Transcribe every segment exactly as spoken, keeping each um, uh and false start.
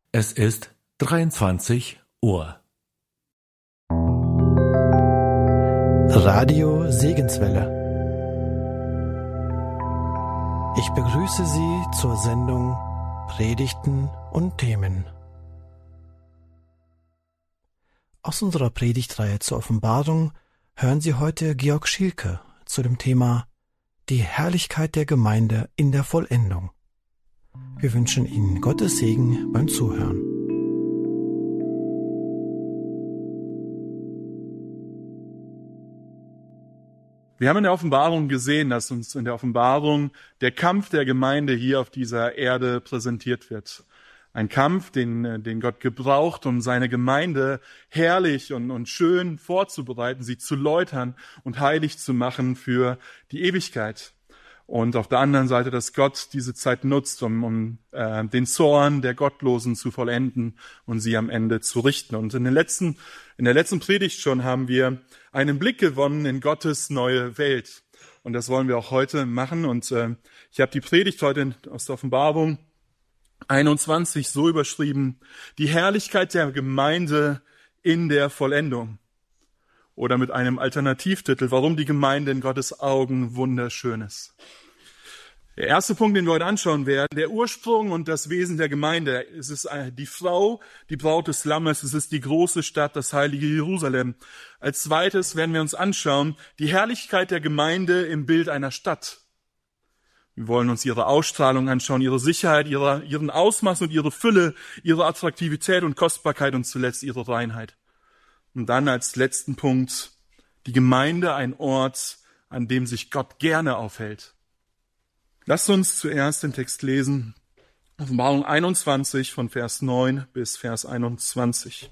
Es ist dreiundzwanzig Uhr. Radio Segenswelle. Ich begrüße Sie zur Sendung Predigten und Themen. Aus unserer Predigtreihe zur Offenbarung hören Sie heute Georg Schielke zu dem Thema Die Herrlichkeit der Gemeinde in der Vollendung. Wir wünschen Ihnen Gottes Segen beim Zuhören. Wir haben in der Offenbarung gesehen, dass uns in der Offenbarung der Kampf der Gemeinde hier auf dieser Erde präsentiert wird. Ein Kampf, den, den Gott gebraucht, um seine Gemeinde herrlich und, und schön vorzubereiten, sie zu läutern und heilig zu machen für die Ewigkeit. Und auf der anderen Seite, dass Gott diese Zeit nutzt, um, um äh, den Zorn der Gottlosen zu vollenden und sie am Ende zu richten. Und in, den letzten, in der letzten Predigt schon haben wir einen Blick gewonnen in Gottes neue Welt. Und das wollen wir auch heute machen. Und äh, ich habe die Predigt heute aus der Offenbarung einundzwanzig so überschrieben: Die Herrlichkeit der Gemeinde in der Vollendung. Oder mit einem Alternativtitel: Warum die Gemeinde in Gottes Augen wunderschön ist. Der erste Punkt, den wir heute anschauen werden: Der Ursprung und das Wesen der Gemeinde. Es ist die Frau, die Braut des Lammes. Es ist die große Stadt, das heilige Jerusalem. Als zweites werden wir uns anschauen die Herrlichkeit der Gemeinde im Bild einer Stadt. Wir wollen uns ihre Ausstrahlung anschauen, ihre Sicherheit, ihre, ihren Ausmaß und ihre Fülle, ihre Attraktivität und Kostbarkeit und zuletzt ihre Reinheit. Und dann als letzten Punkt die Gemeinde, ein Ort, an dem sich Gott gerne aufhält. Lasst uns zuerst den Text lesen. Offenbarung einundzwanzig von Vers neun bis Vers einundzwanzig.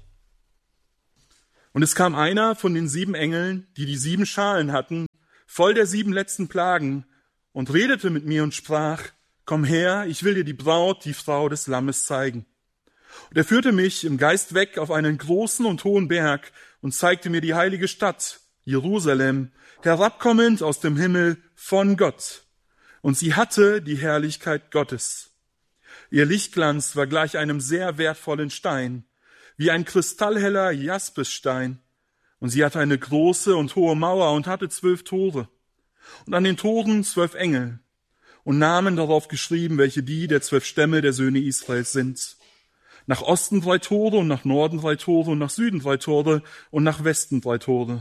Und es kam einer von den sieben Engeln, die die sieben Schalen hatten, voll der sieben letzten Plagen, und redete mit mir und sprach: Komm her, ich will dir die Braut, die Frau des Lammes zeigen. Und er führte mich im Geist weg auf einen großen und hohen Berg und zeigte mir die heilige Stadt, Jerusalem, herabkommend aus dem Himmel von Gott. Und sie hatte die Herrlichkeit Gottes. Ihr Lichtglanz war gleich einem sehr wertvollen Stein, wie ein kristallheller Jaspisstein. Und sie hatte eine große und hohe Mauer und hatte zwölf Tore. Und an den Toren zwölf Engel und Namen darauf geschrieben, welche die der zwölf Stämme der Söhne Israels sind. Nach Osten drei Tore und nach Norden drei Tore und nach Süden drei Tore und nach Westen drei Tore.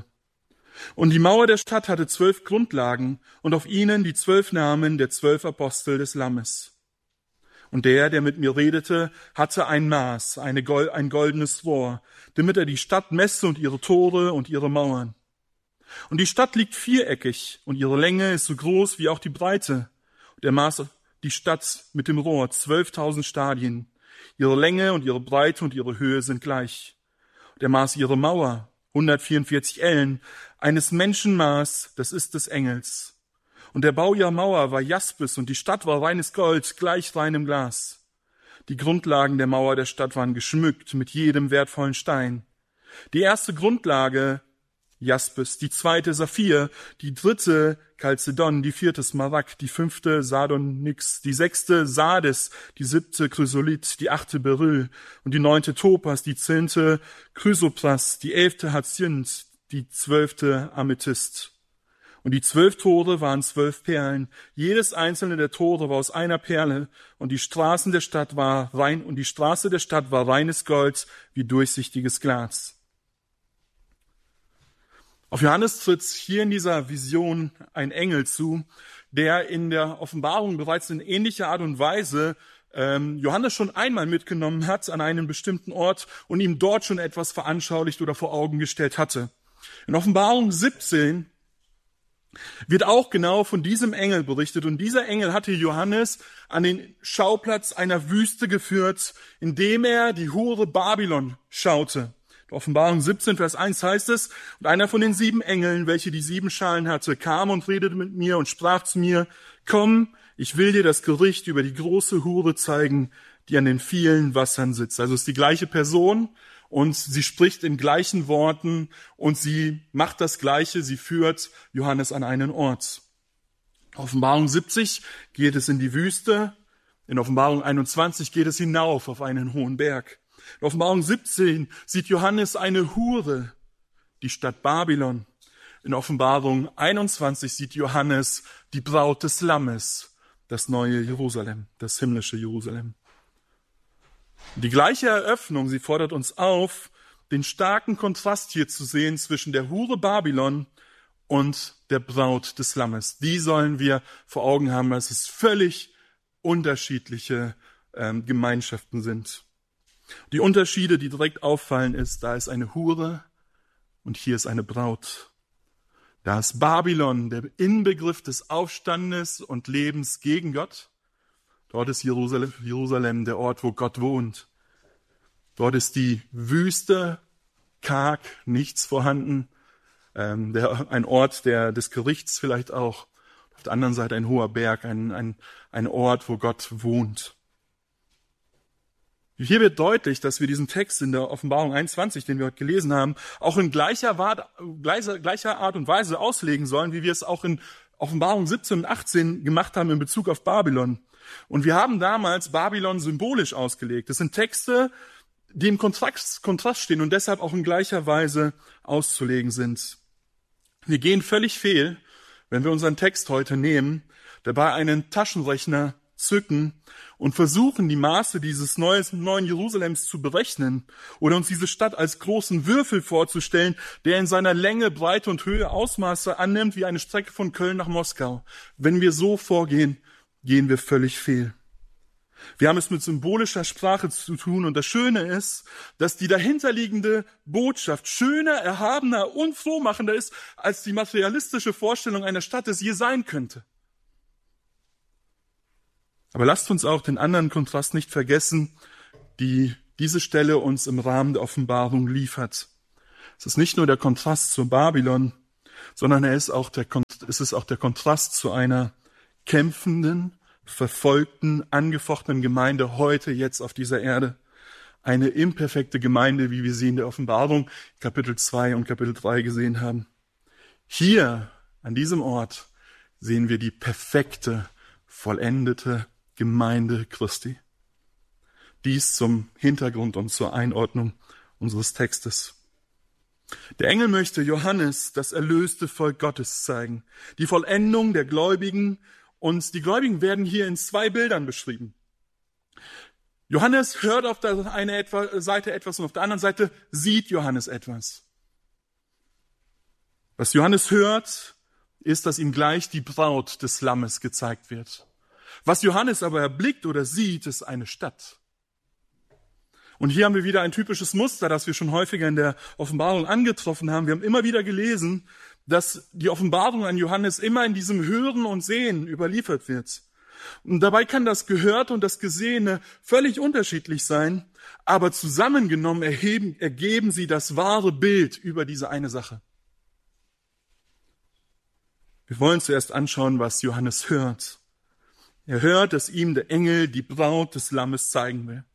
Und die Mauer der Stadt hatte zwölf Grundlagen und auf ihnen die zwölf Namen der zwölf Apostel des Lammes. Und der, der mit mir redete, hatte ein Maß, eine Gold, ein goldenes Rohr, damit er die Stadt messe und ihre Tore und ihre Mauern. Und die Stadt liegt viereckig und ihre Länge ist so groß wie auch die Breite. Und er maß die Stadt mit dem Rohr zwölftausend Stadien. Ihre Länge und ihre Breite und ihre Höhe sind gleich. Und er maß ihre Mauer, hundertvierundvierzig Ellen, eines Menschenmaß, das ist des Engels. Und der Bau ihrer Mauer war Jaspis und die Stadt war reines Gold, gleich reinem Glas. Die Grundlagen der Mauer der Stadt waren geschmückt mit jedem wertvollen Stein. Die erste Grundlage Jaspis, die zweite Saphir, die dritte Chalcedon, die vierte Smaragd, die fünfte Sardonyx, die sechste Sardes, die siebte Chrysolit, die achte Beryl und die neunte Topas, die zehnte Chrysopras, die elfte Hyazinth, die zwölfte Amethyst. Und die zwölf Tore waren zwölf Perlen. Jedes einzelne der Tore war aus einer Perle und die Straßen der Stadt war rein und die Straße der Stadt war reines Gold wie durchsichtiges Glas. Auf Johannes tritt hier in dieser Vision ein Engel zu, der in der Offenbarung bereits in ähnlicher Art und Weise ähm, Johannes schon einmal mitgenommen hat an einen bestimmten Ort und ihm dort schon etwas veranschaulicht oder vor Augen gestellt hatte. In Offenbarung siebzehn wird auch genau von diesem Engel berichtet und dieser Engel hatte Johannes an den Schauplatz einer Wüste geführt, indem er die Hure Babylon schaute. In Offenbarung siebzehn, Vers eins heißt es: Und einer von den sieben Engeln, welche die sieben Schalen hatte, kam und redete mit mir und sprach zu mir: Komm, ich will dir das Gericht über die große Hure zeigen, die an den vielen Wassern sitzt. Also es ist die gleiche Person und sie spricht in gleichen Worten und sie macht das Gleiche, sie führt Johannes an einen Ort. Offenbarung siebzig geht es in die Wüste. In Offenbarung einundzwanzig geht es hinauf auf einen hohen Berg. In Offenbarung siebzehn sieht Johannes eine Hure, die Stadt Babylon. In Offenbarung einundzwanzig sieht Johannes die Braut des Lammes, das neue Jerusalem, das himmlische Jerusalem. Die gleiche Eröffnung, sie fordert uns auf, den starken Kontrast hier zu sehen zwischen der Hure Babylon und der Braut des Lammes. Die sollen wir vor Augen haben, dass es völlig unterschiedliche ähm, Gemeinschaften sind. Die Unterschiede, die direkt auffallen, ist, da ist eine Hure und hier ist eine Braut. Da ist Babylon, der Inbegriff des Aufstandes und Lebens gegen Gott. Dort ist Jerusalem, Jerusalem, der Ort, wo Gott wohnt. Dort ist die Wüste, karg, nichts vorhanden. Ähm, der, ein Ort der, des Gerichts vielleicht auch. Auf der anderen Seite ein hoher Berg, ein, ein, ein Ort, wo Gott wohnt. Hier wird deutlich, dass wir diesen Text in der Offenbarung einundzwanzig, den wir heute gelesen haben, auch in gleicher, gleicher, gleicher Art und Weise auslegen sollen, wie wir es auch in Offenbarung siebzehn und achtzehn gemacht haben in Bezug auf Babylon. Und wir haben damals Babylon symbolisch ausgelegt. Das sind Texte, die im Kontrast, Kontrast stehen und deshalb auch in gleicher Weise auszulegen sind. Wir gehen völlig fehl, wenn wir unseren Text heute nehmen, dabei einen Taschenrechner zücken und versuchen, die Maße dieses neuen Jerusalems zu berechnen oder uns diese Stadt als großen Würfel vorzustellen, der in seiner Länge, Breite und Höhe Ausmaße annimmt wie eine Strecke von Köln nach Moskau. Wenn wir so vorgehen, gehen wir völlig fehl. Wir haben es mit symbolischer Sprache zu tun und das Schöne ist, dass die dahinterliegende Botschaft schöner, erhabener und frohmachender ist, als die materialistische Vorstellung einer Stadt es je sein könnte. Aber lasst uns auch den anderen Kontrast nicht vergessen, die diese Stelle uns im Rahmen der Offenbarung liefert. Es ist nicht nur der Kontrast zu Babylon, sondern er ist auch der, es ist auch der Kontrast zu einer kämpfenden, verfolgten, angefochtenen Gemeinde heute, jetzt auf dieser Erde. Eine imperfekte Gemeinde, wie wir sie in der Offenbarung Kapitel zwei und Kapitel drei gesehen haben. Hier, an diesem Ort, sehen wir die perfekte, vollendete Gemeinde Christi. Dies zum Hintergrund und zur Einordnung unseres Textes. Der Engel möchte Johannes das erlöste Volk Gottes zeigen, die Vollendung der Gläubigen, und die Gläubigen werden hier in zwei Bildern beschrieben. Johannes hört auf der einen Seite etwas und auf der anderen Seite sieht Johannes etwas. Was Johannes hört, ist, dass ihm gleich die Braut des Lammes gezeigt wird. Was Johannes aber erblickt oder sieht, ist eine Stadt. Und hier haben wir wieder ein typisches Muster, das wir schon häufiger in der Offenbarung angetroffen haben. Wir haben immer wieder gelesen, dass die Offenbarung an Johannes immer in diesem Hören und Sehen überliefert wird. Und dabei kann das Gehörte und das Gesehene völlig unterschiedlich sein, aber zusammengenommen erheben, ergeben sie das wahre Bild über diese eine Sache. Wir wollen zuerst anschauen, was Johannes hört. Er hört, dass ihm der Engel die Braut des Lammes zeigen will.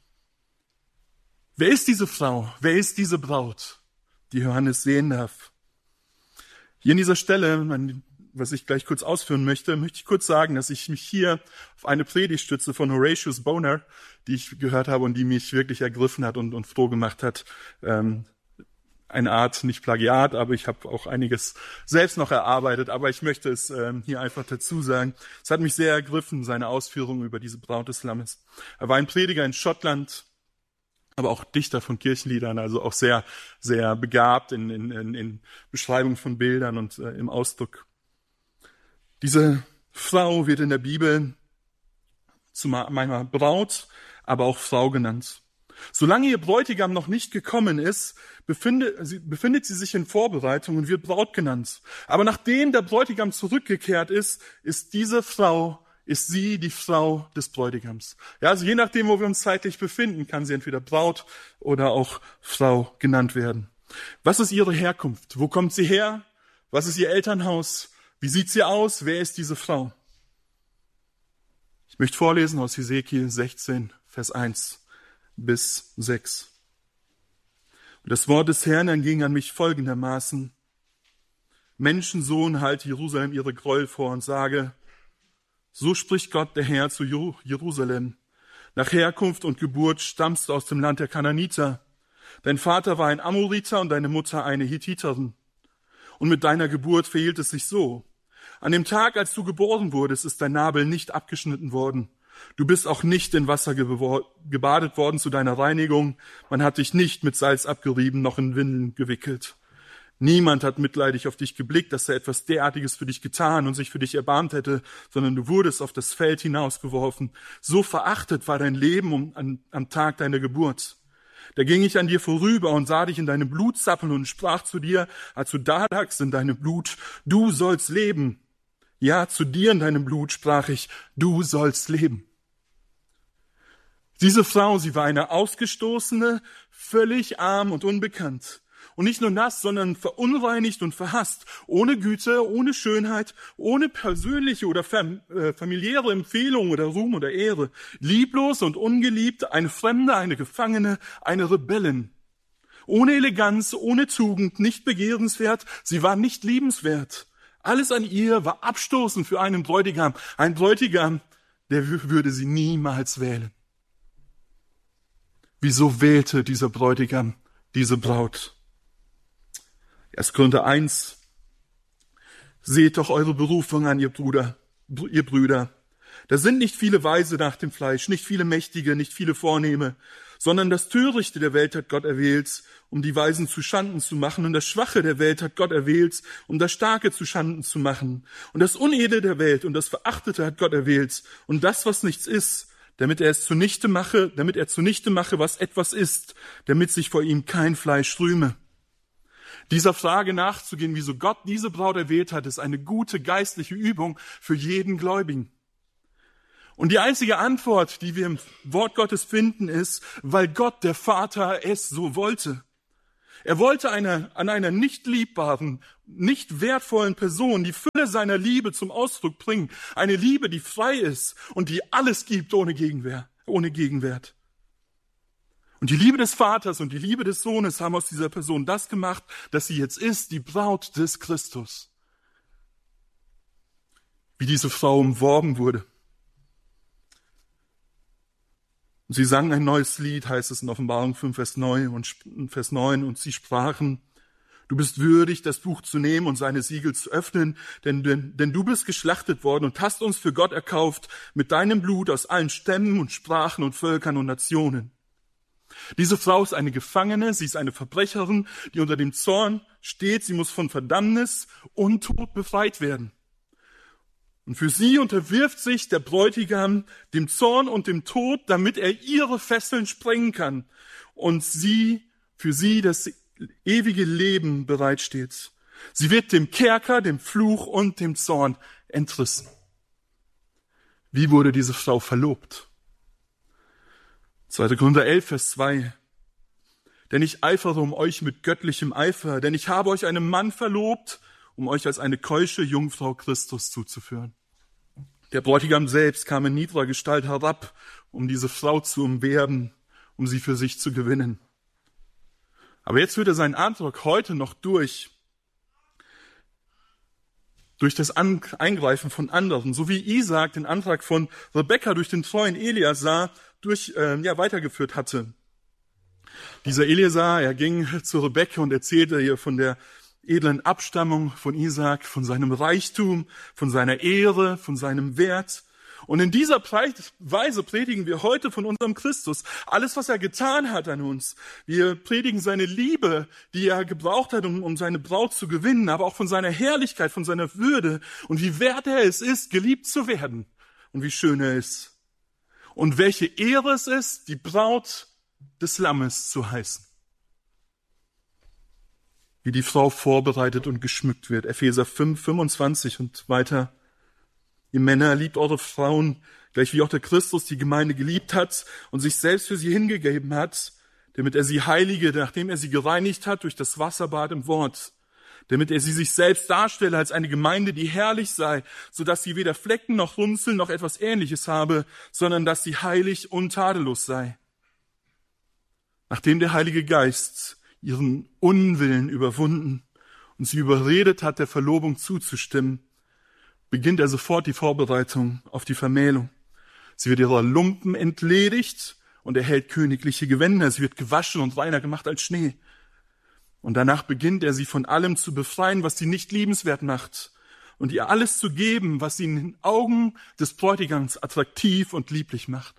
Wer ist diese Frau? Wer ist diese Braut, die Johannes sehen darf? Hier in dieser Stelle, was ich gleich kurz ausführen möchte, möchte ich kurz sagen, dass ich mich hier auf eine Predigt stütze von Horatius Bonar, die ich gehört habe und die mich wirklich ergriffen hat und, und froh gemacht hat. Ähm, eine Art, nicht Plagiat, aber ich habe auch einiges selbst noch erarbeitet, aber ich möchte es ähm, hier einfach dazu sagen. Es hat mich sehr ergriffen, seine Ausführungen über diese Braut des Lammes. Er war ein Prediger in Schottland, aber auch Dichter von Kirchenliedern, also auch sehr, sehr begabt in, in, in Beschreibung von Bildern und äh, im Ausdruck. Diese Frau wird in der Bibel manchmal Braut, aber auch Frau genannt. Solange ihr Bräutigam noch nicht gekommen ist, befindet sie, befindet sie sich in Vorbereitung und wird Braut genannt. Aber nachdem der Bräutigam zurückgekehrt ist, ist diese Frau ist sie die Frau des Bräutigams. Ja, also je nachdem, wo wir uns zeitlich befinden, kann sie entweder Braut oder auch Frau genannt werden. Was ist ihre Herkunft? Wo kommt sie her? Was ist ihr Elternhaus? Wie sieht sie aus? Wer ist diese Frau? Ich möchte vorlesen aus Hesekiel sechzehn, Vers eins bis sechs. Und das Wort des Herrn erging an mich folgendermaßen: Menschensohn, halte Jerusalem ihre Gräuel vor und sage: So spricht Gott, der Herr, zu Jerusalem. Nach Herkunft und Geburt stammst du aus dem Land der Kanaaniter. Dein Vater war ein Amoriter und deine Mutter eine Hethiterin. Und mit deiner Geburt verhielt es sich so. An dem Tag, als du geboren wurdest, ist dein Nabel nicht abgeschnitten worden. Du bist auch nicht in Wasser gebadet worden zu deiner Reinigung. Man hat dich nicht mit Salz abgerieben, noch in Windeln gewickelt. Niemand hat mitleidig auf dich geblickt, dass er etwas derartiges für dich getan und sich für dich erbarmt hätte, sondern du wurdest auf das Feld hinausgeworfen. So verachtet war dein Leben um, an, am Tag deiner Geburt. Da ging ich an dir vorüber und sah dich in deinem Blut zappeln und sprach zu dir, als du da lagst in deinem Blut, du sollst leben. Ja, zu dir in deinem Blut sprach ich, du sollst leben. Diese Frau, sie war eine Ausgestoßene, völlig arm und unbekannt. Und nicht nur das, sondern verunreinigt und verhasst, ohne Güte, ohne Schönheit, ohne persönliche oder fam- äh, familiäre Empfehlung oder Ruhm oder Ehre, lieblos und ungeliebt, eine Fremde, eine Gefangene, eine Rebellin. Ohne Eleganz, ohne Tugend, nicht begehrenswert, sie war nicht liebenswert. Alles an ihr war abstoßend für einen Bräutigam, ein Bräutigam, der w- würde sie niemals wählen. Wieso wählte dieser Bräutigam diese Braut? erster Korinther eins. Seht doch eure Berufung an, ihr Bruder, ihr Brüder. Da sind nicht viele Weise nach dem Fleisch, nicht viele Mächtige, nicht viele Vornehme, sondern das Törichte der Welt hat Gott erwählt, um die Weisen zu Schanden zu machen, und das Schwache der Welt hat Gott erwählt, um das Starke zu Schanden zu machen, und das Unedle der Welt und das Verachtete hat Gott erwählt, und das, was nichts ist, damit er es zunichte mache, damit er zunichte mache, was etwas ist, damit sich vor ihm kein Fleisch rühme. Dieser Frage nachzugehen, wieso Gott diese Braut erwählt hat, ist eine gute geistliche Übung für jeden Gläubigen. Und die einzige Antwort, die wir im Wort Gottes finden, ist, weil Gott, der Vater, es so wollte. Er wollte eine, an einer nicht liebbaren, nicht wertvollen Person die Fülle seiner Liebe zum Ausdruck bringen. Eine Liebe, die frei ist und die alles gibt ohne Gegenwehr, ohne Gegenwert. Und die Liebe des Vaters und die Liebe des Sohnes haben aus dieser Person das gemacht, dass sie jetzt ist, die Braut des Christus. Wie diese Frau umworben wurde. Und sie sangen ein neues Lied, heißt es in Offenbarung fünf, Vers neun, und Vers neun, und sie sprachen, du bist würdig, das Buch zu nehmen und seine Siegel zu öffnen, denn, denn, denn du bist geschlachtet worden und hast uns für Gott erkauft mit deinem Blut aus allen Stämmen und Sprachen und Völkern und Nationen. Diese Frau ist eine Gefangene, sie ist eine Verbrecherin, die unter dem Zorn steht, sie muss von Verdammnis und Tod befreit werden. Und für sie unterwirft sich der Bräutigam dem Zorn und dem Tod, damit er ihre Fesseln sprengen kann und sie, für sie das ewige Leben bereitsteht. Sie wird dem Kerker, dem Fluch und dem Zorn entrissen. Wie wurde diese Frau verlobt? zweiter Korinther elf, Vers zwei. Denn ich eifere um euch mit göttlichem Eifer, denn ich habe euch einem Mann verlobt, um euch als eine keusche Jungfrau Christus zuzuführen. Der Bräutigam selbst kam in niedriger Gestalt herab, um diese Frau zu umwerben, um sie für sich zu gewinnen. Aber jetzt führt er seinen Antrag heute noch durch, durch das Eingreifen von anderen, so wie Isaak den Antrag von Rebekka durch den treuen Eliasar durch, äh, ja, weitergeführt hatte. Dieser Eliasar, er ging zu Rebekka und erzählte ihr von der edlen Abstammung von Isaak, von seinem Reichtum, von seiner Ehre, von seinem Wert. Und in dieser Weise predigen wir heute von unserem Christus. Alles, was er getan hat an uns. Wir predigen seine Liebe, die er gebraucht hat, um, um seine Braut zu gewinnen, aber auch von seiner Herrlichkeit, von seiner Würde und wie wert er es ist, geliebt zu werden und wie schön er ist. Und welche Ehre es ist, die Braut des Lammes zu heißen. Wie die Frau vorbereitet und geschmückt wird. Epheser fünf, fünfundzwanzig und weiter. Ihr Männer, liebt eure Frauen, gleich wie auch der Christus die Gemeinde geliebt hat und sich selbst für sie hingegeben hat, damit er sie heilige, nachdem er sie gereinigt hat durch das Wasserbad im Wort, damit er sie sich selbst darstelle als eine Gemeinde, die herrlich sei, so dass sie weder Flecken noch Runzeln noch etwas Ähnliches habe, sondern dass sie heilig und tadellos sei. Nachdem der Heilige Geist ihren Unwillen überwunden und sie überredet hat, der Verlobung zuzustimmen, beginnt er sofort die Vorbereitung auf die Vermählung. Sie wird ihrer Lumpen entledigt und erhält königliche Gewänder. Sie wird gewaschen und reiner gemacht als Schnee. Und danach beginnt er, sie von allem zu befreien, was sie nicht liebenswert macht, und ihr alles zu geben, was sie in den Augen des Bräutigams attraktiv und lieblich macht.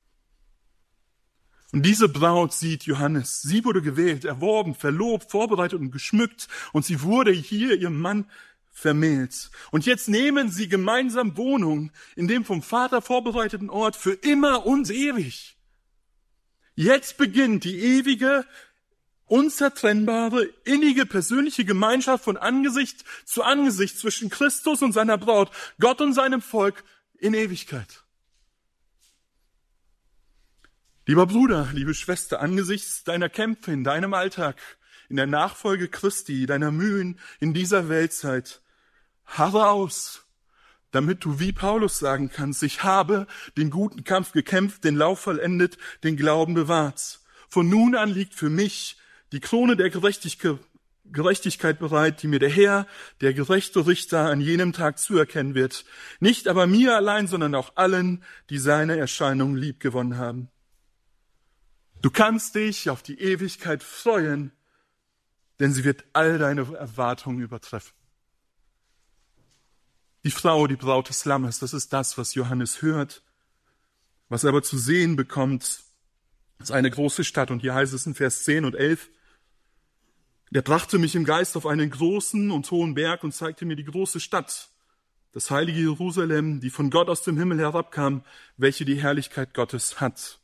Und diese Braut sieht Johannes. Sie wurde gewählt, erworben, verlobt, vorbereitet und geschmückt, und sie wurde hier ihrem Mann vermählt. Und jetzt nehmen sie gemeinsam Wohnung in dem vom Vater vorbereiteten Ort für immer und ewig. Jetzt beginnt die ewige, unzertrennbare, innige, persönliche Gemeinschaft von Angesicht zu Angesicht zwischen Christus und seiner Braut, Gott und seinem Volk in Ewigkeit. Lieber Bruder, liebe Schwester, angesichts deiner Kämpfe in deinem Alltag, in der Nachfolge Christi, deiner Mühen in dieser Weltzeit, harre aus, damit du wie Paulus sagen kannst: Ich habe den guten Kampf gekämpft, den Lauf vollendet, den Glauben bewahrt. Von nun an liegt für mich die Krone der Gerechtigkeit bereit, die mir der Herr, der gerechte Richter, an jenem Tag zuerkennen wird. Nicht aber mir allein, sondern auch allen, die seine Erscheinung liebgewonnen haben. Du kannst dich auf die Ewigkeit freuen, denn sie wird all deine Erwartungen übertreffen. Die Frau, die Braut des Lammes, das ist das, was Johannes hört. Was er aber zu sehen bekommt, ist eine große Stadt. Und hier heißt es in Vers zehn und elf, der brachte mich im Geist auf einen großen und hohen Berg und zeigte mir die große Stadt, das heilige Jerusalem, die von Gott aus dem Himmel herabkam, welche die Herrlichkeit Gottes hat.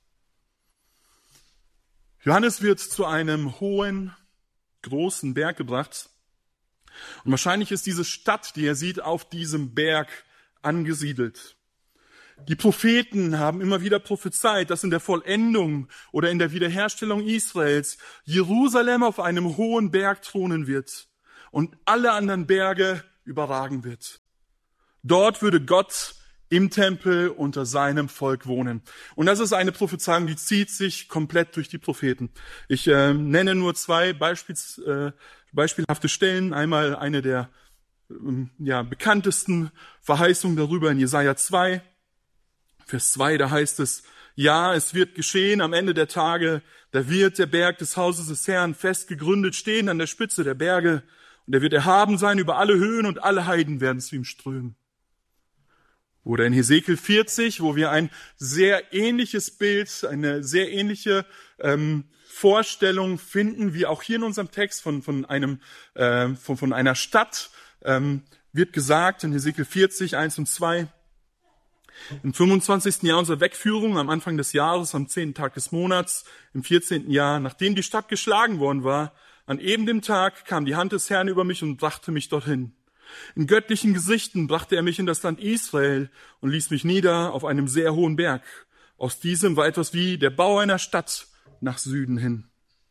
Johannes wird zu einem hohen, großen Berg gebracht. Und wahrscheinlich ist diese Stadt, die er sieht, auf diesem Berg angesiedelt. Die Propheten haben immer wieder prophezeit, dass in der Vollendung oder in der Wiederherstellung Israels Jerusalem auf einem hohen Berg thronen wird und alle anderen Berge überragen wird. Dort würde Gott im Tempel unter seinem Volk wohnen. Und das ist eine Prophezeiung, die zieht sich komplett durch die Propheten. Ich äh, nenne nur zwei Beispiels, äh, beispielhafte Stellen. Einmal eine der äh, ja, bekanntesten Verheißungen darüber in Jesaja zwei. Vers zwei, da heißt es: Ja, es wird geschehen am Ende der Tage, da wird der Berg des Hauses des Herrn fest gegründet stehen an der Spitze der Berge, und er wird erhaben sein über alle Höhen, und alle Heiden werden zu ihm strömen. Oder in Hesekiel vierzig, wo wir ein sehr ähnliches Bild, eine sehr ähnliche ähm, Vorstellung finden, wie auch hier in unserem Text von von einem äh, von, von einer Stadt, ähm, wird gesagt in Hesekiel vierzig, eins und zwei, im fünfundzwanzigsten Jahr unserer Wegführung, am Anfang des Jahres, am zehnten Tag des Monats, im vierzehnten Jahr, nachdem die Stadt geschlagen worden war, an eben dem Tag kam die Hand des Herrn über mich und brachte mich dorthin. In göttlichen Gesichten brachte er mich in das Land Israel und ließ mich nieder auf einem sehr hohen Berg. Aus diesem war etwas wie der Bau einer Stadt nach Süden hin.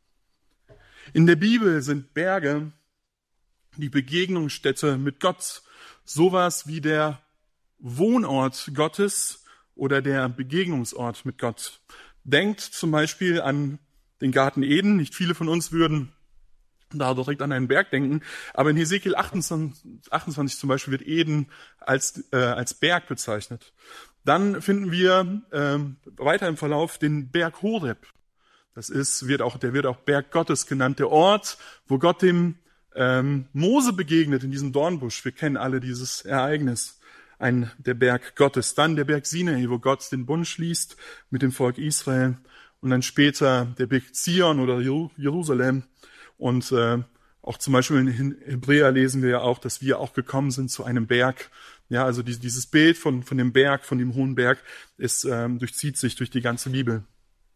In der Bibel sind Berge die Begegnungsstätte mit Gott, sowas wie der Wohnort Gottes oder der Begegnungsort mit Gott. Denkt zum Beispiel an den Garten Eden. Nicht viele von uns würden da direkt an einen Berg denken, aber in Hesekiel achtundzwanzig zum Beispiel wird Eden als äh, als Berg bezeichnet. Dann finden wir äh, weiter im Verlauf den Berg Horeb. Das ist wird auch der wird auch Berg Gottes genannt, der Ort, wo Gott dem ähm, Mose begegnet in diesem Dornbusch. Wir kennen alle dieses Ereignis. Ein der Berg Gottes. Dann der Berg Sinai, wo Gott den Bund schließt mit dem Volk Israel. Und dann später der Berg Zion oder Jerusalem. Und äh, auch zum Beispiel in Hebräer lesen wir ja auch, dass wir auch gekommen sind zu einem Berg. Ja, also die, dieses Bild von von dem Berg, von dem hohen Berg, ist ähm, durchzieht sich durch die ganze Bibel.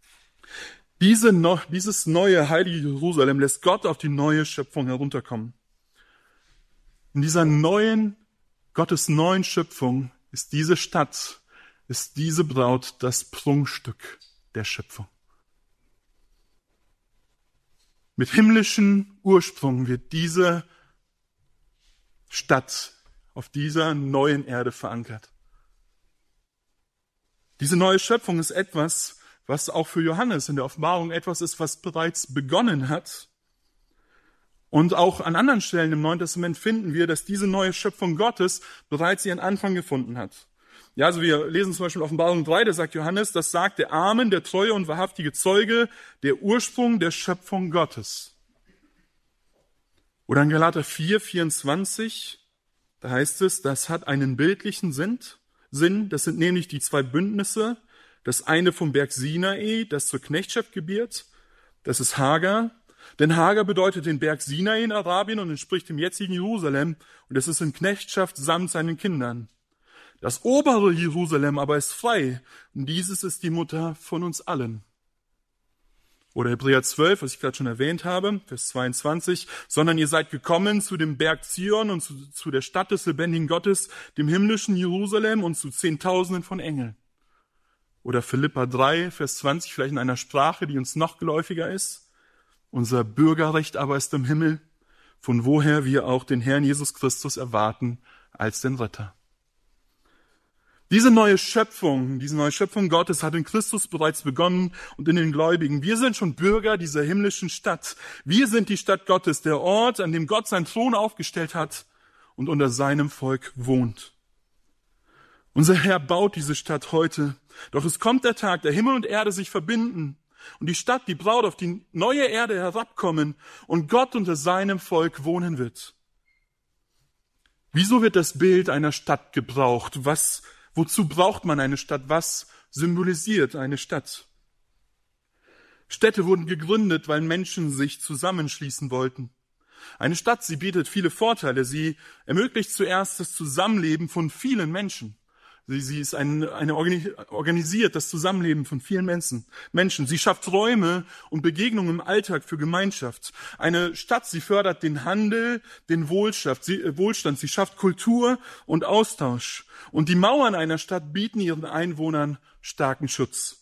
Diese no, dieses neue heilige Jerusalem lässt Gott auf die neue Schöpfung herunterkommen. In dieser neuen, Gottes neuen Schöpfung ist diese Stadt, ist diese Braut das Prunkstück der Schöpfung. Mit himmlischen Ursprung wird diese Stadt auf dieser neuen Erde verankert. Diese neue Schöpfung ist etwas, was auch für Johannes in der Offenbarung etwas ist, was bereits begonnen hat Und auch an anderen Stellen im Neuen Testament finden wir, dass diese neue Schöpfung Gottes bereits ihren Anfang gefunden hat. Ja, also wir lesen zum Beispiel Offenbarung drei, da sagt Johannes, das sagt der Amen, der treue und wahrhaftige Zeuge, der Ursprung der Schöpfung Gottes. Oder in Galater vier, vierundzwanzig, da heißt es, das hat einen bildlichen Sinn, Sinn, das sind nämlich die zwei Bündnisse, das eine vom Berg Sinai, das zur Knechtschaft gebiert, das ist Hagar. Denn Hagar bedeutet den Berg Sinai in Arabien und entspricht dem jetzigen Jerusalem und es ist in Knechtschaft samt seinen Kindern. Das obere Jerusalem aber ist frei und dieses ist die Mutter von uns allen. Oder Hebräer zwölf, was ich gerade schon erwähnt habe, Vers zweiundzwanzig, sondern ihr seid gekommen zu dem Berg Zion und zu, zu der Stadt des lebendigen Gottes, dem himmlischen Jerusalem und zu Zehntausenden von Engeln. Oder Philipper drei, Vers zwanzig, vielleicht in einer Sprache, die uns noch geläufiger ist. Unser Bürgerrecht aber ist im Himmel, von woher wir auch den Herrn Jesus Christus erwarten als den Retter. Diese neue Schöpfung, diese neue Schöpfung Gottes hat in Christus bereits begonnen und in den Gläubigen. Wir sind schon Bürger dieser himmlischen Stadt. Wir sind die Stadt Gottes, der Ort, an dem Gott seinen Thron aufgestellt hat und unter seinem Volk wohnt. Unser Herr baut diese Stadt heute. Doch es kommt der Tag, der Himmel und Erde sich verbinden und die Stadt, die Braut, auf die neue Erde herabkommen und Gott unter seinem Volk wohnen wird. Wieso wird das Bild einer Stadt gebraucht? Was Wozu braucht man eine Stadt? Was symbolisiert eine Stadt? Städte wurden gegründet, weil Menschen sich zusammenschließen wollten. Eine Stadt, sie bietet viele Vorteile. Sie ermöglicht zuerst das Zusammenleben von vielen Menschen. Sie, sie ist ein, eine organisiert das Zusammenleben von vielen Menschen. Menschen. Sie schafft Räume und Begegnungen im Alltag für Gemeinschaft. Eine Stadt, sie fördert den Handel, den Wohlstand. Sie, äh, Wohlstand. Sie schafft Kultur und Austausch. Und die Mauern einer Stadt bieten ihren Einwohnern starken Schutz.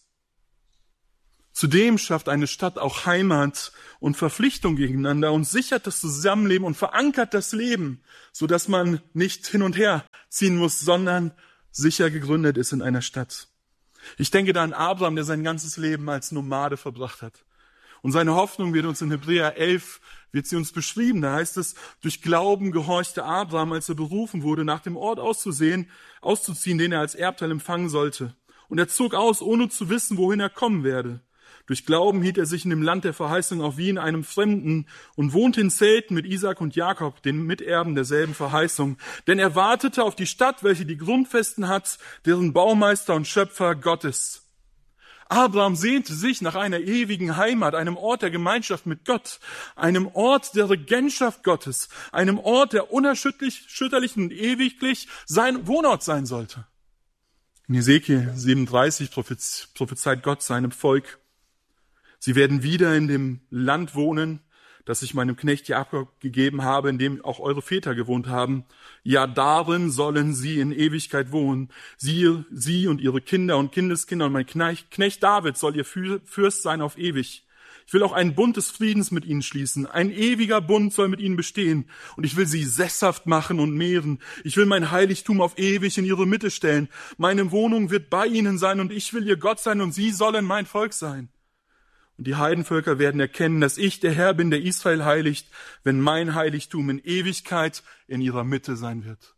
Zudem schafft eine Stadt auch Heimat und Verpflichtung gegeneinander und sichert das Zusammenleben und verankert das Leben, sodass man nicht hin und her ziehen muss, sondern sicher gegründet ist in einer Stadt. Ich denke da an Abraham, der sein ganzes Leben als Nomade verbracht hat. Und seine Hoffnung wird uns in Hebräer elf, wird sie uns beschrieben. Da heißt es, durch Glauben gehorchte Abraham, als er berufen wurde, nach dem Ort auszusehen, auszuziehen, den er als Erbteil empfangen sollte. Und er zog aus, ohne zu wissen, wohin er kommen werde. Durch Glauben hielt er sich in dem Land der Verheißung auf wie in einem Fremden und wohnte in Zelten mit Isaak und Jakob, den Miterben derselben Verheißung. Denn er wartete auf die Stadt, welche die Grundfesten hat, deren Baumeister und Schöpfer Gott ist. Abraham sehnte sich nach einer ewigen Heimat, einem Ort der Gemeinschaft mit Gott, einem Ort der Regentschaft Gottes, einem Ort, der unerschütterlich und ewiglich sein Wohnort sein sollte. In Hesekiel siebenunddreißig prophezeit Gott seinem Volk: Sie werden wieder in dem Land wohnen, das ich meinem Knecht Jakob gegeben habe, in dem auch eure Väter gewohnt haben. Ja, darin sollen sie in Ewigkeit wohnen. Sie, sie und ihre Kinder und Kindeskinder und mein Knecht David soll ihr Fürst sein auf ewig. Ich will auch einen Bund des Friedens mit ihnen schließen. Ein ewiger Bund soll mit ihnen bestehen. Und ich will sie sesshaft machen und mehren. Ich will mein Heiligtum auf ewig in ihre Mitte stellen. Meine Wohnung wird bei ihnen sein und ich will ihr Gott sein und sie sollen mein Volk sein. Und die Heidenvölker werden erkennen, dass ich der Herr bin, der Israel heiligt, wenn mein Heiligtum in Ewigkeit in ihrer Mitte sein wird.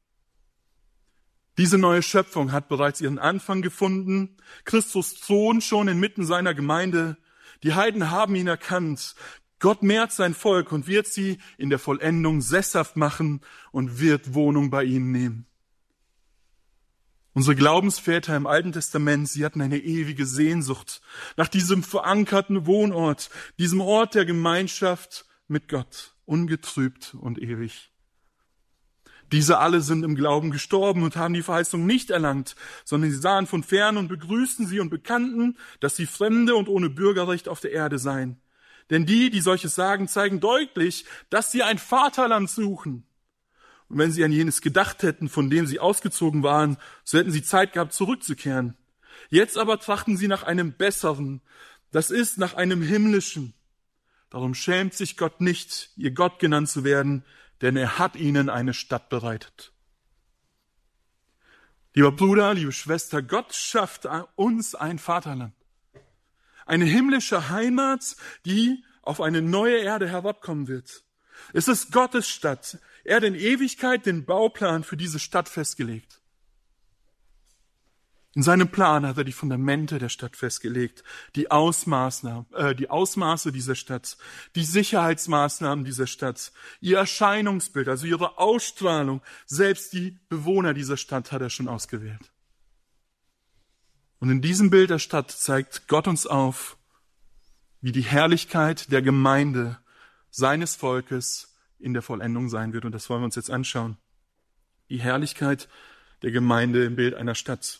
Diese neue Schöpfung hat bereits ihren Anfang gefunden. Christus thront schon inmitten seiner Gemeinde. Die Heiden haben ihn erkannt. Gott mehrt sein Volk und wird sie in der Vollendung sesshaft machen und wird Wohnung bei ihnen nehmen. Unsere Glaubensväter im Alten Testament, sie hatten eine ewige Sehnsucht nach diesem verankerten Wohnort, diesem Ort der Gemeinschaft mit Gott, ungetrübt und ewig. Diese alle sind im Glauben gestorben und haben die Verheißung nicht erlangt, sondern sie sahen von fern und begrüßten sie und bekannten, dass sie Fremde und ohne Bürgerrecht auf der Erde seien. Denn die, die solches sagen, zeigen deutlich, dass sie ein Vaterland suchen. Und wenn sie an jenes gedacht hätten, von dem sie ausgezogen waren, so hätten sie Zeit gehabt, zurückzukehren. Jetzt aber trachten sie nach einem Besseren, das ist nach einem Himmlischen. Darum schämt sich Gott nicht, ihr Gott genannt zu werden, denn er hat ihnen eine Stadt bereitet. Lieber Bruder, liebe Schwester, Gott schafft uns ein Vaterland. Eine himmlische Heimat, die auf eine neue Erde herabkommen wird. Es ist Gottes Stadt. Er hat in Ewigkeit den Bauplan für diese Stadt festgelegt. In seinem Plan hat er die Fundamente der Stadt festgelegt, die Ausmaße, äh, die Ausmaße dieser Stadt, die Sicherheitsmaßnahmen dieser Stadt, ihr Erscheinungsbild, also ihre Ausstrahlung. Selbst die Bewohner dieser Stadt hat er schon ausgewählt. Und in diesem Bild der Stadt zeigt Gott uns auf, wie die Herrlichkeit der Gemeinde seines Volkes in der Vollendung sein wird. Und das wollen wir uns jetzt anschauen. Die Herrlichkeit der Gemeinde im Bild einer Stadt.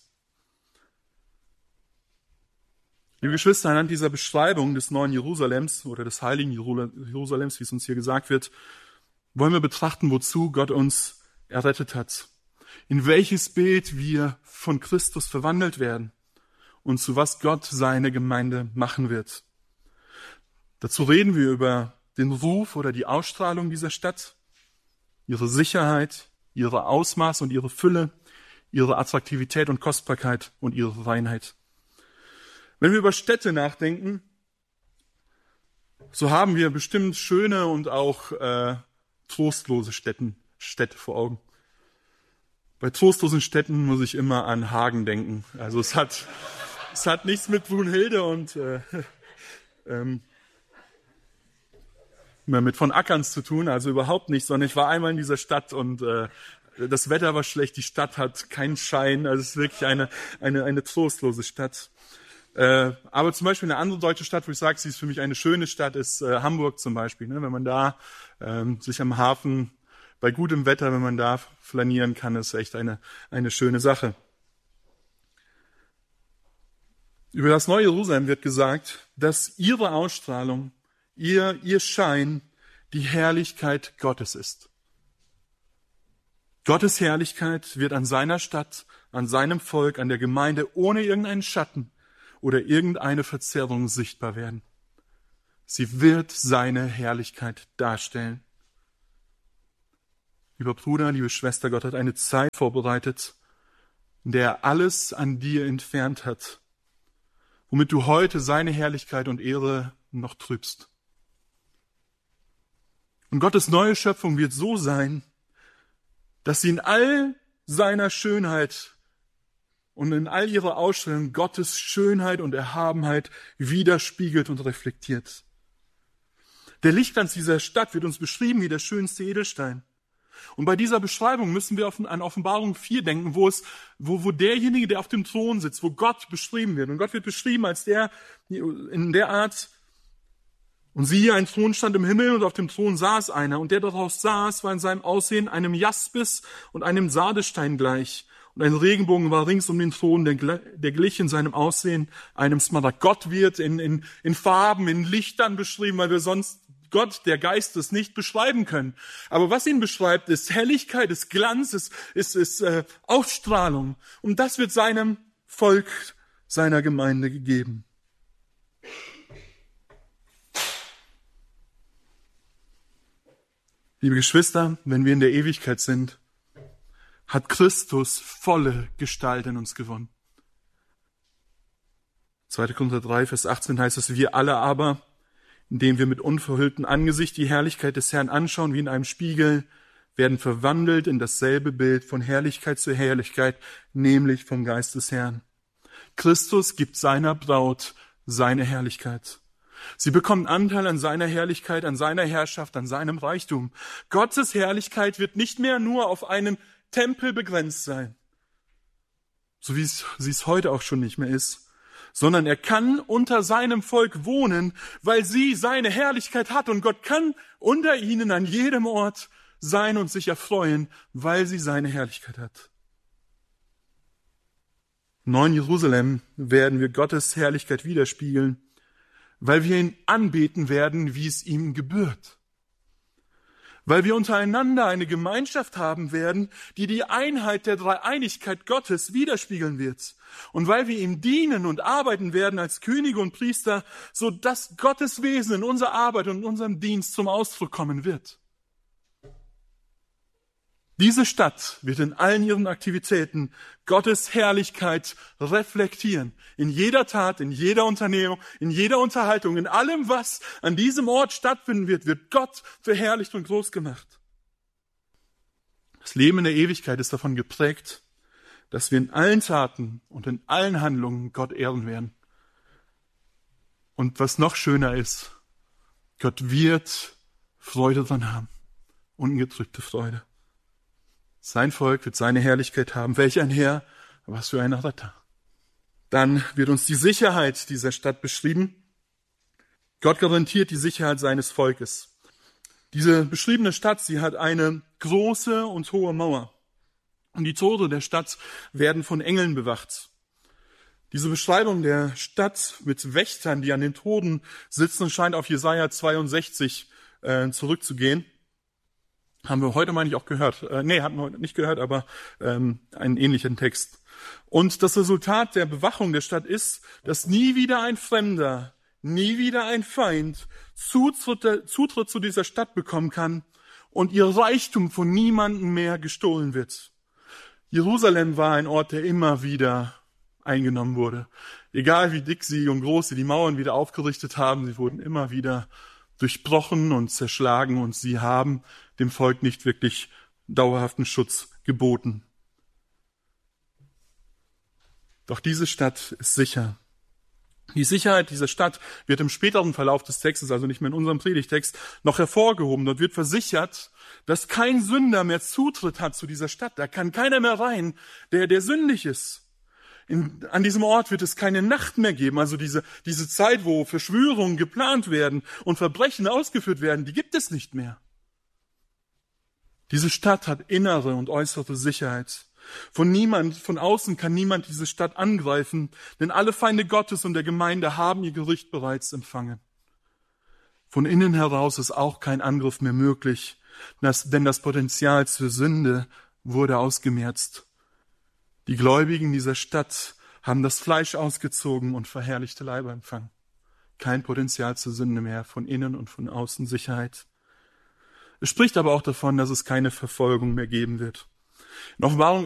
Liebe Geschwister, anhand dieser Beschreibung des neuen Jerusalems oder des heiligen Jerusalems, wie es uns hier gesagt wird, wollen wir betrachten, wozu Gott uns errettet hat. In welches Bild wir von Christus verwandelt werden und zu was Gott seine Gemeinde machen wird. Dazu reden wir über den Ruf oder die Ausstrahlung dieser Stadt, ihre Sicherheit, ihre Ausmaß und ihre Fülle, ihre Attraktivität und Kostbarkeit und ihre Reinheit. Wenn wir über Städte nachdenken, so haben wir bestimmt schöne und auch äh, trostlose Städten, Städte vor Augen. Bei trostlosen Städten muss ich immer an Hagen denken. Also es hat, es hat nichts mit Brunhilde und äh, ähm, mit von Ackerns zu tun, also überhaupt nicht, sondern ich war einmal in dieser Stadt und äh, das Wetter war schlecht, die Stadt hat keinen Schein, also es ist wirklich eine, eine, eine trostlose Stadt. Äh, aber zum Beispiel eine andere deutsche Stadt, wo ich sage, sie ist für mich eine schöne Stadt, ist äh, Hamburg zum Beispiel. Ne? Wenn man da ähm, sich am Hafen bei gutem Wetter, wenn man da flanieren kann, ist echt eine, eine schöne Sache. Über das neue Jerusalem wird gesagt, dass ihre Ausstrahlung, ihr, ihr Schein die Herrlichkeit Gottes ist. Gottes Herrlichkeit wird an seiner Stadt, an seinem Volk, an der Gemeinde ohne irgendeinen Schatten oder irgendeine Verzerrung sichtbar werden. Sie wird seine Herrlichkeit darstellen. Lieber Bruder, liebe Schwester, Gott hat eine Zeit vorbereitet, in der er alles an dir entfernt hat, womit du heute seine Herrlichkeit und Ehre noch trübst. Und Gottes neue Schöpfung wird so sein, dass sie in all seiner Schönheit und in all ihrer Ausstellung Gottes Schönheit und Erhabenheit widerspiegelt und reflektiert. Der Lichtglanz dieser Stadt wird uns beschrieben wie der schönste Edelstein. Und bei dieser Beschreibung müssen wir an Offenbarung vier denken, wo es, wo, wo derjenige, der auf dem Thron sitzt, wo Gott beschrieben wird. Und Gott wird beschrieben als der, in der Art, und siehe, ein Thron stand im Himmel und auf dem Thron saß einer. Und der darauf saß, war in seinem Aussehen einem Jaspis und einem Sardestein gleich. Und ein Regenbogen war rings um den Thron, der, der glich in seinem Aussehen einem Smaragd. Gott wird in, in, in Farben, in Lichtern beschrieben, weil wir sonst Gott, der Geist, es nicht beschreiben können. Aber was ihn beschreibt, ist Helligkeit, ist Glanz, ist, ist, ist äh, Ausstrahlung. Und das wird seinem Volk, seiner Gemeinde gegeben. Liebe Geschwister, wenn wir in der Ewigkeit sind, hat Christus volle Gestalt in uns gewonnen. zweiter Korinther drei, Vers achtzehn heißt es, wir alle aber, indem wir mit unverhülltem Angesicht die Herrlichkeit des Herrn anschauen, wie in einem Spiegel, werden verwandelt in dasselbe Bild von Herrlichkeit zu Herrlichkeit, nämlich vom Geist des Herrn. Christus gibt seiner Braut seine Herrlichkeit. Sie bekommen Anteil an seiner Herrlichkeit, an seiner Herrschaft, an seinem Reichtum. Gottes Herrlichkeit wird nicht mehr nur auf einen Tempel begrenzt sein, so wie es, wie es heute auch schon nicht mehr ist, sondern er kann unter seinem Volk wohnen, weil sie seine Herrlichkeit hat und Gott kann unter ihnen an jedem Ort sein und sich erfreuen, weil sie seine Herrlichkeit hat. Im neuen Jerusalem werden wir Gottes Herrlichkeit widerspiegeln, weil wir ihn anbeten werden, wie es ihm gebührt. Weil wir untereinander eine Gemeinschaft haben werden, die die Einheit der Dreieinigkeit Gottes widerspiegeln wird. Und weil wir ihm dienen und arbeiten werden als Könige und Priester, so dass Gottes Wesen in unserer Arbeit und in unserem Dienst zum Ausdruck kommen wird. Diese Stadt wird in allen ihren Aktivitäten Gottes Herrlichkeit reflektieren. In jeder Tat, in jeder Unternehmung, in jeder Unterhaltung, in allem, was an diesem Ort stattfinden wird, wird Gott verherrlicht und groß gemacht. Das Leben in der Ewigkeit ist davon geprägt, dass wir in allen Taten und in allen Handlungen Gott ehren werden. Und was noch schöner ist, Gott wird Freude dran haben, ungetrübte Freude. Sein Volk wird seine Herrlichkeit haben. Welch ein Herr, was für ein Retter. Dann wird uns die Sicherheit dieser Stadt beschrieben. Gott garantiert die Sicherheit seines Volkes. Diese beschriebene Stadt, sie hat eine große und hohe Mauer. Und die Tore der Stadt werden von Engeln bewacht. Diese Beschreibung der Stadt mit Wächtern, die an den Toren sitzen, scheint auf Jesaja zweiundsechzig äh, zurückzugehen. Haben wir heute, meine ich, auch gehört. Äh, nee, hatten wir heute nicht gehört, aber ähm, einen ähnlichen Text. Und das Resultat der Bewachung der Stadt ist, dass nie wieder ein Fremder, nie wieder ein Feind Zutritt, Zutritt zu dieser Stadt bekommen kann und ihr Reichtum von niemandem mehr gestohlen wird. Jerusalem war ein Ort, der immer wieder eingenommen wurde. Egal wie dick sie und groß sie die Mauern wieder aufgerichtet haben, sie wurden immer wieder durchbrochen und zerschlagen und sie haben dem Volk nicht wirklich dauerhaften Schutz geboten. Doch diese Stadt ist sicher. Die Sicherheit dieser Stadt wird im späteren Verlauf des Textes, also nicht mehr in unserem Predigtext, noch hervorgehoben. Dort wird versichert, dass kein Sünder mehr Zutritt hat zu dieser Stadt. Da kann keiner mehr rein, der, der sündig ist. In, an diesem Ort wird es keine Nacht mehr geben. Also diese, diese Zeit, wo Verschwörungen geplant werden und Verbrechen ausgeführt werden, die gibt es nicht mehr. Diese Stadt hat innere und äußere Sicherheit. Von niemand, von außen kann niemand diese Stadt angreifen, denn alle Feinde Gottes und der Gemeinde haben ihr Gericht bereits empfangen. Von innen heraus ist auch kein Angriff mehr möglich, denn das Potenzial zur Sünde wurde ausgemerzt. Die Gläubigen dieser Stadt haben das Fleisch ausgezogen und verherrlichte Leiber empfangen. Kein Potenzial zur Sünde mehr, von innen und von außen Sicherheit. Es spricht aber auch davon, dass es keine Verfolgung mehr geben wird. In Offenbarung